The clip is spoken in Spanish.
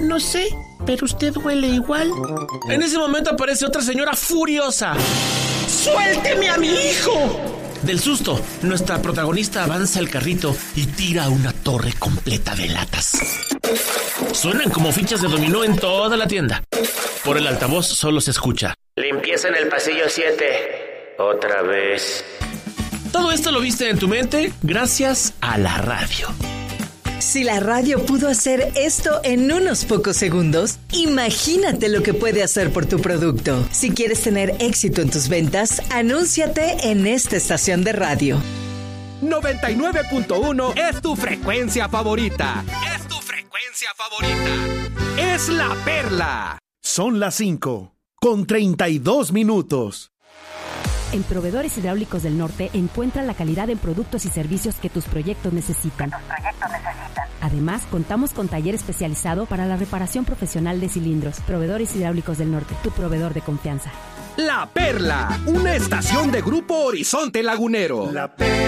No sé, pero usted huele igual. En ese momento aparece otra señora furiosa. ¡Suélteme a mi hijo! Del susto, nuestra protagonista avanza el carrito y tira una torre completa de latas. Suenan como fichas de dominó en toda la tienda. Por el altavoz solo se escucha: limpieza en el pasillo 7. Otra vez. Todo esto lo viste en tu mente gracias a la radio. Si la radio pudo hacer esto en unos pocos segundos, imagínate lo que puede hacer por tu producto. Si quieres tener éxito en tus ventas, anúnciate en esta estación de radio. 99.1 es tu frecuencia favorita. Es tu frecuencia favorita. Es La Perla. Son las 5:32. En Proveedores Hidráulicos del Norte encuentra la calidad en productos y servicios que tus proyectos necesitan. Además, contamos con taller especializado para la reparación profesional de cilindros. Proveedores Hidráulicos del Norte, tu proveedor de confianza. La Perla, una estación de Grupo Horizonte Lagunero.